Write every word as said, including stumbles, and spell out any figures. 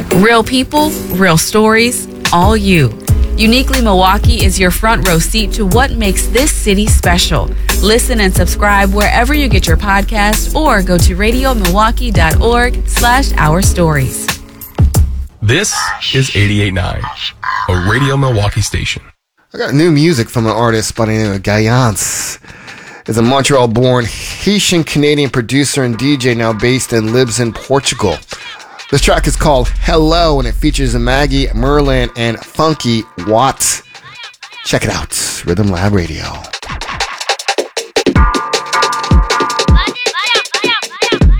Real people, real stories, all you. Uniquely Milwaukee is your front row seat to what makes this city special. Listen and subscribe wherever you get your podcast or go to radio milwaukee dot org slash our stories. This is eighty-eight point nine, a Radio Milwaukee station. I got new music from an artist by the name of Gayance. Is a Montreal-born Haitian-Canadian producer and D J now based and lives in Portugal. This track is called Hello, and it features Maggie Merlin and Funky Watts. Check it out. Rhythm Lab Radio.